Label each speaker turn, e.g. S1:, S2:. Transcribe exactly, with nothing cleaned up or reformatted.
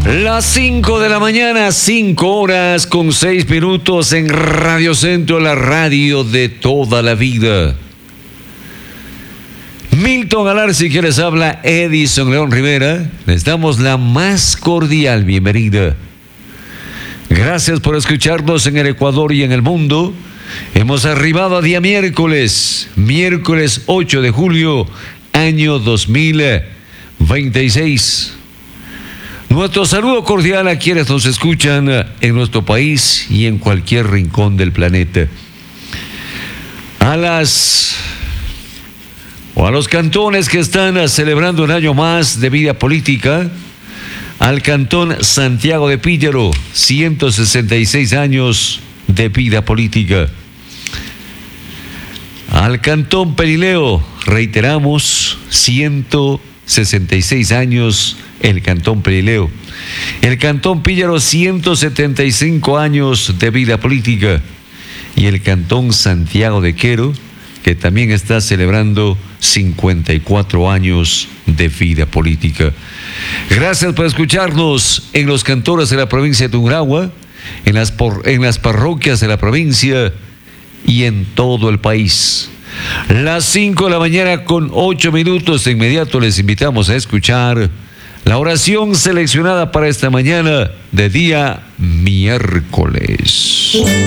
S1: Las cinco de la mañana, cinco horas con seis minutos en Radio Centro, la radio de toda la vida. Milton Galarza, que les habla Edison León Rivera, les damos la más cordial bienvenida. Gracias por escucharnos en el Ecuador y en el mundo. Hemos arribado a día miércoles, miércoles ocho de julio, año dos mil veintiséis. Nuestro saludo cordial a quienes nos escuchan en nuestro país y en cualquier rincón del planeta. A las o a los cantones que están celebrando un año más de vida política, al cantón Santiago de Píllaro, ciento sesenta y seis años de vida política. Al cantón Pelileo, reiteramos, ciento sesenta y seis años el cantón Pelileo. El cantón Píllaro, ciento setenta y cinco años de vida política. Y el cantón Santiago de Quero, que también está celebrando cincuenta y cuatro años de vida política. Gracias por escucharnos en los cantores de la provincia de Tungurahua, en las, por, en las parroquias de la provincia y en todo el país. Las cinco de la mañana con ocho minutos, de inmediato les invitamos a escuchar la oración seleccionada para esta mañana de día miércoles.